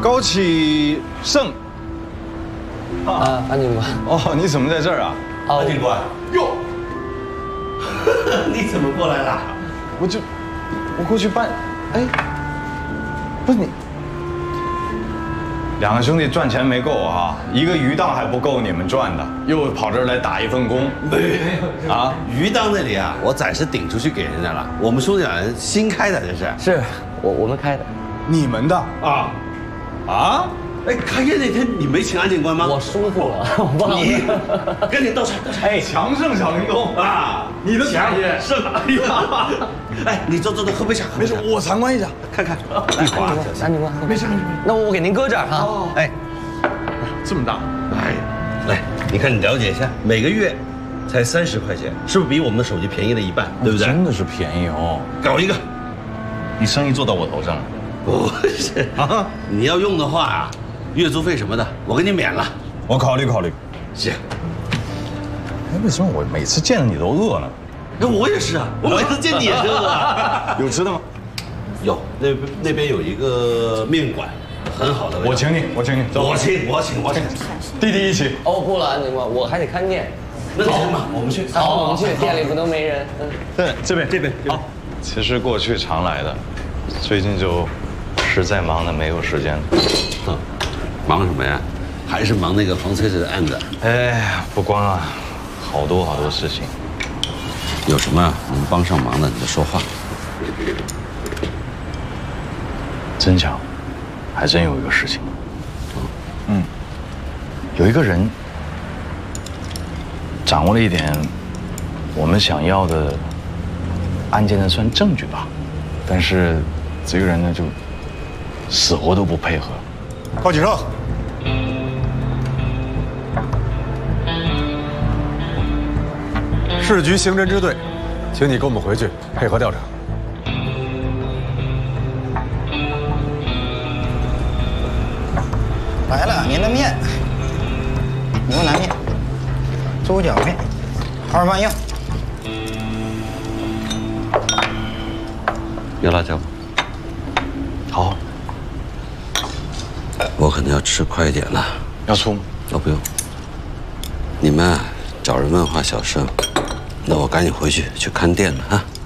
高启盛。 安警官。 哦，你怎么在这儿啊？ 安警官。哟，你怎么过来了？ 我过去办，哎，不是你。 两个兄弟赚钱没够啊，一个鱼档还不够你们赚的，又跑这儿来打一份工。 没有啊，鱼档那里啊，我暂时顶出去给人家了。我们兄弟俩人新开的，这是。 是我们开的。 你们的啊？啊？哎，开业那天你没请安警官吗？ 我疏忽了，我忘了。 你赶紧倒茶，倒茶。 哎，强盛小灵通啊，你的强盛。哎呀，哎，你坐，喝杯茶。 没事，我参观一下， 看看。 安警官，没事。那我给您搁这儿哈。 哎， 这么大， 哎，来，你看你了解一下，每个月才30块钱，是不是比我们的手机便宜了一半？对不对？ 真的是便宜哦。 搞一个， 你生意做到我头上了。 不是啊，你要用的话啊。 月租费什么的，我给你免了。 我考虑考虑。 行。 哎，为什么我每次见着你都饿呢？ 那我也是啊，我每次见你也是饿啊。 有吃的吗？ 有，那边有一个面馆，很好的。 我请你，走。 我请。 弟弟一起。 哦，不了，安警官，我还得看店。 那行吧，我们去。 好，我们去，店里不能没人。 对，这边。好。其实过去常来的，最近就实在忙的没有时间。 忙什么呀？还是忙那个房车子的案子？ 哎，不光啊，好多事情。 有什么能帮上忙的，你就说话。 真巧，还真有一个事情。有一个人掌握了一点我们想要的案件的算证据吧，但是这个人呢就死活都不配合。 高启盛。 市局刑侦支队，请你跟我们回去配合调查。 来了，您的面，牛腩面、猪脚面、二饭硬。 有辣椒吗？ 好。 我可能要吃快一点了。 要醋吗？ 哦，不用。你们啊，找人问话小声。 那我赶紧回去看店了啊。